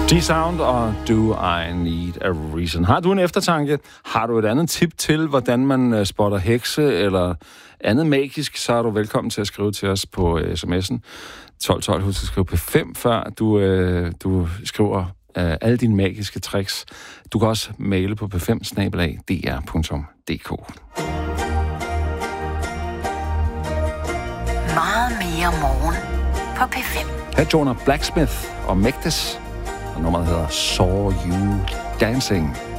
D-Sound og Do I Need a Reason. Har du en eftertanke? Har du et andet tip til, hvordan man spotter hekse eller andet magisk, så er du velkommen til at skrive til os på sms'en 1212. Husk at skrive P5, før du skriver alle dine magiske tricks. Du kan også maile på p5@dr.dk. Meget mere morgen på P5. Her er Jonah Blacksmith og Mægtes, og nummeret hedder Saw You Dancing.